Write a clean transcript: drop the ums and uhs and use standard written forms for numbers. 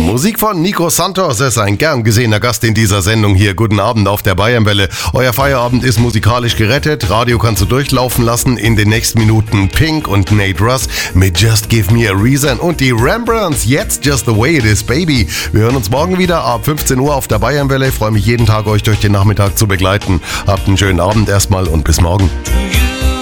Musik von Nico Santos ist ein gern gesehener Gast in dieser Sendung hier. Guten Abend auf der Bayernwelle. Euer Feierabend ist musikalisch gerettet. Radio kannst du durchlaufen lassen. In den nächsten Minuten Pink und Nate Russ mit Just Give Me a Reason und die Rembrandts jetzt Just the Way It Is, Baby. Wir hören uns morgen wieder ab 15 Uhr auf der Bayernwelle. Ich freue mich jeden Tag, euch durch den Nachmittag zu begleiten. Habt einen schönen Abend erstmal und bis morgen.